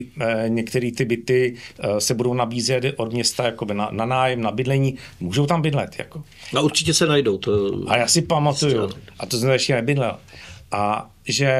některé ty byty se budou nabízet od města jakoby na nájem, na bydlení, můžou tam bydlet. Jako. A určitě se najdou. A já si pamatuju, a to jsem ještě nebydlel, a že